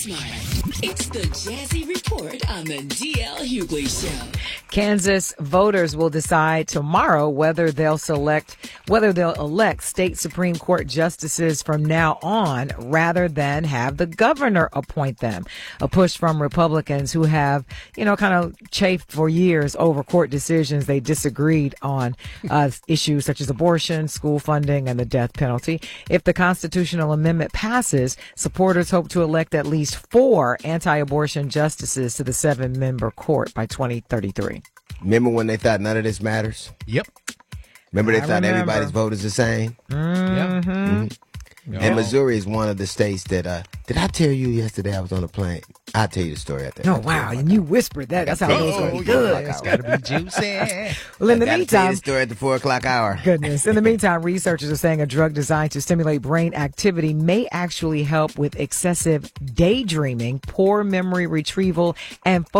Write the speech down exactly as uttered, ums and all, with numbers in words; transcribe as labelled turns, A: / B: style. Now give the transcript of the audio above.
A: smart. It's the Jazzy Report on the D L Hughley Show.
B: Kansas voters will decide tomorrow whether they'll select, whether they'll elect state Supreme Court justices from now on rather than have the governor appoint them. A push from Republicans who have, you know, kind of chafed for years over court decisions they disagreed on uh, issues such as abortion, school funding, and the death penalty. If the constitutional amendment passes, supporters hope to elect at least four anti-abortion justices to the seven-member court by twenty thirty-three.
C: Remember when they thought none of this matters?
D: Yep.
C: Remember they
B: I
C: thought
B: remember.
C: everybody's vote is the same?
B: Mm-hmm.
C: Mm-hmm. And Missouri is one of the states that, uh, did I tell you yesterday I was on a plane? I'll tell you the story after.
B: Oh, wow. And you whispered that. That's how it was going to be good.
D: It's got to be juicy.
B: Well, in the
C: I gotta tell you
B: meantime,
C: the story at the four o'clock hour.
B: goodness. In the meantime, researchers are saying a drug designed to stimulate brain activity may actually help with excessive daydreaming, poor memory retrieval, and